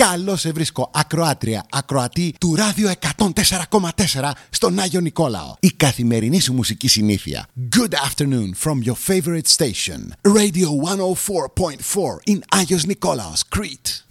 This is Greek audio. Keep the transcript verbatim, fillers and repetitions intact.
Καλώς σε βρίσκω, ακροάτρια, ακροατή του Ράδιο εκατόν τέσσερα κόμμα τέσσερα στον Άγιο Νικόλαο. Η καθημερινή σου μουσική συνήθεια. Good afternoon from your favorite station. Radio εκατόν τέσσερα κόμμα τέσσερα in Άγιος Νικόλαος, Crete.